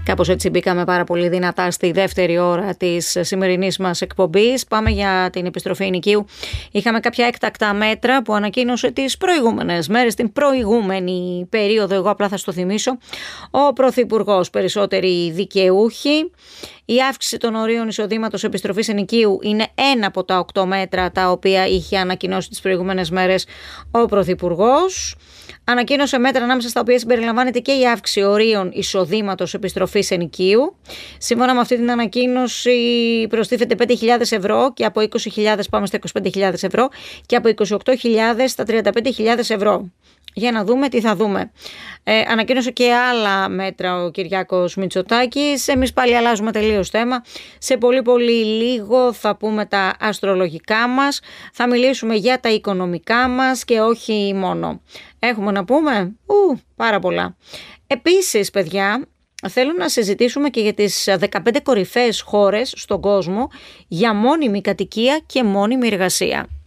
Κάπως έτσι μπήκαμε πάρα πολύ δυνατά στη δεύτερη ώρα της σημερινής μας εκπομπής. Πάμε για την επιστροφή ενοικίου. Είχαμε κάποια έκτακτα μέτρα που ανακοίνωσε τις προηγούμενες μέρες, την προηγούμενη περίοδο. Εγώ απλά θα στο θυμίσω. Ο Πρωθυπουργός, περισσότεροι δικαιούχοι. Η αύξηση των ορίων εισοδήματος επιστροφής ενοικίου είναι ένα από τα 8 μέτρα τα οποία είχε ανακοινώσει τις προηγούμενες μέρες ο Πρωθυπουργός. Ανακοίνωσε μέτρα ανάμεσα στα οποία συμπεριλαμβάνεται και η αύξηση ορίων εισοδήματος επιστροφής ενοικίου. Σύμφωνα με αυτή την ανακοίνωση προστίθεται 5.000 ευρώ και από 20.000 πάμε στα 25.000 ευρώ και από 28.000 στα 35.000 ευρώ. Για να δούμε τι θα δούμε. Ανακοίνωσε και άλλα μέτρα ο Κυριάκος Μητσοτάκης. Εμείς πάλι αλλάζουμε τελείως θέμα. Σε πολύ λίγο θα πούμε τα αστρολογικά μας. Θα μιλήσουμε για τα οικονομικά μας και όχι μόνο. Έχουμε να πούμε πάρα πολλά. Επίσης, παιδιά, θέλω να συζητήσουμε και για τις 15 κορυφαίες χώρες στον κόσμο για μόνιμη κατοικία και μόνιμη εργασία.